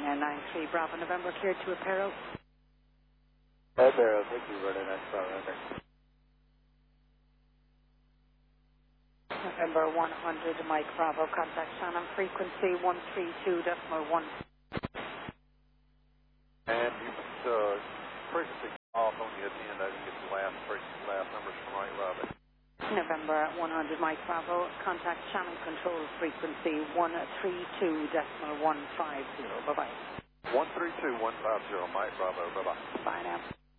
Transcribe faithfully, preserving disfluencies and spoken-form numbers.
nine three Bravo November, cleared to Apparel. Apparel, thank you very much, Bravo November. November one hundred Mike Bravo, contact Shannon, frequency one three two decimal one. And you must uh, frequency off on the attend. I didn't get the last frequency, last numbers from right, Robert. November one hundred Mike Bravo, contact Shannon Control, frequency one three two decimal one five zero. Bye-bye. one three two one five zero, Mike Bravo. Bye-bye. Bye now.